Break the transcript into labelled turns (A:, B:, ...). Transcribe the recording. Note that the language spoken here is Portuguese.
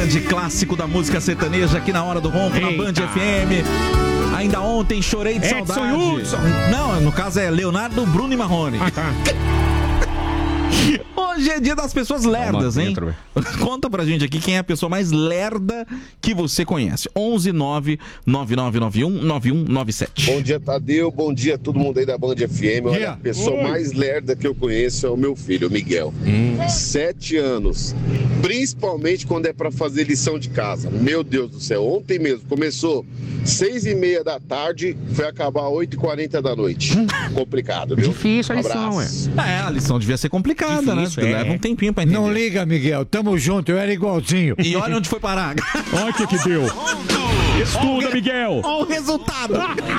A: grande clássico da música sertaneja aqui na Hora do Ronco, na Band FM. Ainda ontem chorei de saudade. Não, no caso é Leonardo, Bruno e Marrone. Hoje é dia das pessoas lerdas, hein? Conta pra gente aqui quem é a pessoa mais lerda que você conhece. 11-99991-9197.
B: Bom dia, Tadeu. Bom dia a todo mundo aí da Band FM. Olha, a pessoa mais lerda que eu conheço é o meu filho, o Miguel. 7 anos. Principalmente quando é pra fazer lição de casa. Meu Deus do céu. Ontem mesmo começou 6h30 da tarde, foi acabar 8h40 da noite. Complicado, viu?
C: Difícil a lição,
A: a lição devia ser complicada,
C: difícil,
A: né? Leva um tempinho pra entender.
D: Não liga, Miguel. Tamo junto, eu era igualzinho.
A: E olha onde foi parar.
C: Olha o que deu. Estuda, Miguel.
A: Olha o resultado.